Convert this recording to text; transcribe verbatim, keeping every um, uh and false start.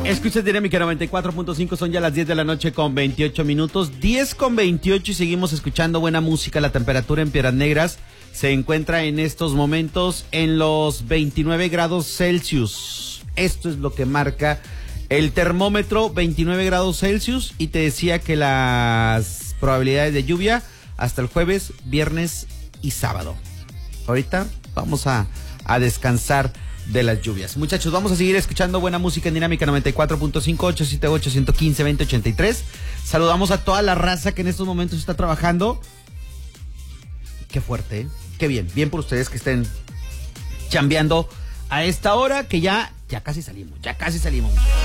Escuchas Dinámica noventa y cuatro punto cinco, son ya las diez de la noche con veintiocho minutos, diez con veintiocho y seguimos escuchando buena música. La temperatura en Piedras Negras se encuentra en estos momentos en los veintinueve grados Celsius. Esto es lo que marca el termómetro, veintinueve grados Celsius, y te decía que las probabilidades de lluvia hasta el jueves, viernes y sábado. Ahorita vamos a, a descansar de las lluvias. Muchachos, vamos a seguir escuchando buena música en Dinámica noventa y cuatro punto cinco, ocho siete ocho, uno uno cinco, dos cero ocho tres. Saludamos a toda la raza que en estos momentos está trabajando. Qué fuerte, ¿eh? Qué bien, bien por ustedes que estén chambeando a esta hora, que ya, ya casi salimos, ya casi salimos.